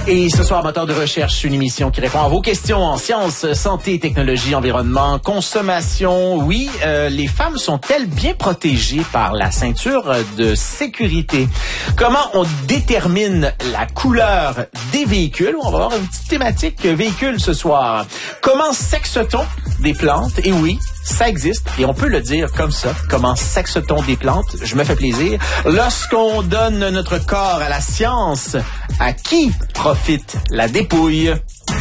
Et ce soir, Moteur de recherche, une émission qui répond à vos questions en sciences, santé, technologie, environnement, consommation. Oui, les femmes sont-elles bien protégées par la ceinture de sécurité? Comment on détermine la couleur des véhicules? On va avoir une petite thématique véhicule ce soir. Comment sexe-t-on des plantes? Et oui, ça existe et on peut le dire comme ça. Comment sexe-t-on des plantes? Je me fais plaisir. Lorsqu'on donne notre corps à la science, à qui profite la dépouille?